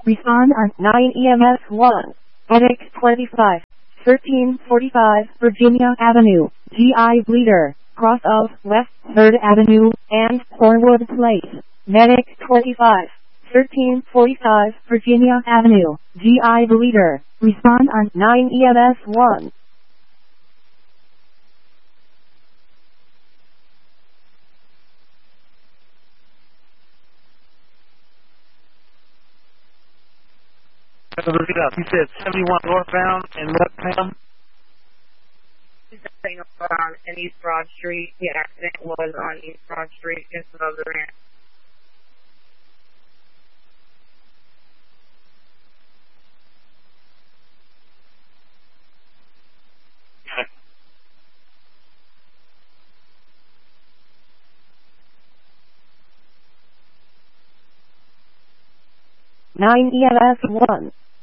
Respond on 9 EMS 1. Medic 25. 1345 Virginia Avenue, GI Bleeder, cross of West 3rd Avenue, and Cornwood Place. Medic 25. 1345 Virginia Avenue, GI Bleeder. Respond on 9 EMS 1. Look it up. You said 71 northbound and what, ma'am? In East Broad Street. The accident was on East Broad Street, just above the ramp. Okay. Nine EMS 1.